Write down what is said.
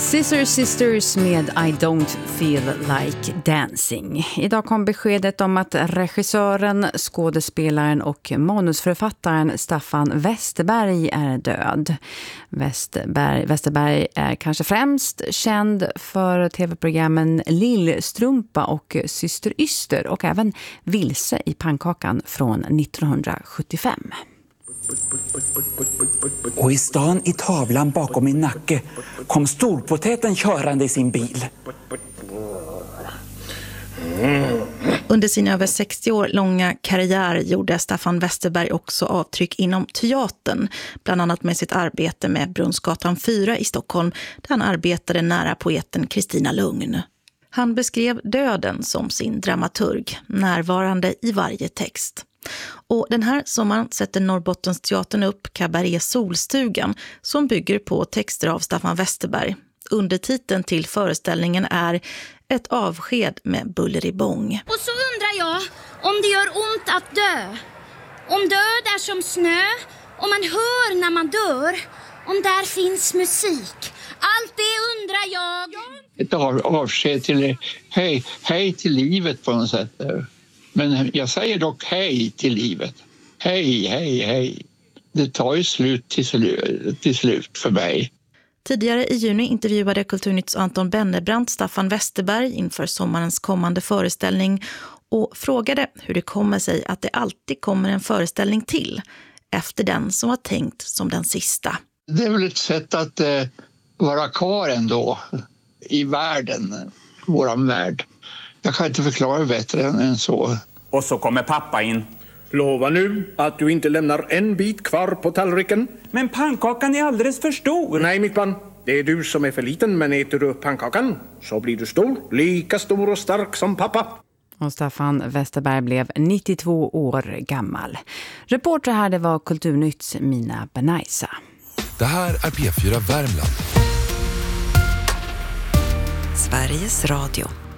Scissor Sisters med I don't feel like dancing. Idag kom beskedet om att regissören, skådespelaren och manusförfattaren Staffan Westerberg är död. Westerberg är kanske främst känd för tv-programmen Lillstrumpa och Syster Yster och även Vilse i pannkakan från 1975. Och i stan i tavlan bakom min nacke kom storpotäten körande i sin bil. Under sin över 60 år långa karriär gjorde Staffan Westerberg också avtryck inom teatern, bland annat med sitt arbete med Brunnsgatan 4 i Stockholm, där han arbetade nära poeten Kristina Lugn. Han beskrev döden som sin dramaturg, närvarande i varje text. Och den här sommaren sätter Norrbottensteatern upp Cabaret Solstugan som bygger på texter av Staffan Westerberg. Undertiteln till föreställningen är Ett avsked med buller i bång. Och så undrar jag om det gör ont att dö. Om död är som snö, om man hör när man dör, om där finns musik. Allt det undrar jag. Ett avsked till hej till livet på något sätt. Men jag säger dock hej till livet. Hej. Det tar ju slut till slut för mig. Tidigare i juni intervjuade Kulturnytts Anton Bennebrant Staffan Westerberg inför sommarens kommande föreställning och frågade hur det kommer sig att det alltid kommer en föreställning till efter den som var tänkt som den sista. Det är väl ett sätt att vara kvar ändå i världen, våran värld. Jag kan inte förklara bättre än så. Och så kommer pappa in. Lova nu att du inte lämnar en bit kvar på tallriken. Men pannkakan är alldeles för stor. Nej, mitt barn. Det är du som är för liten, men äter du upp pannkakan så blir du stor. Lika stor och stark som pappa. Och Staffan Westerberg blev 92 år gammal. Reporter här, det var Kulturnytts Mina Benaisa. Det här är P4 Värmland. Sveriges Radio.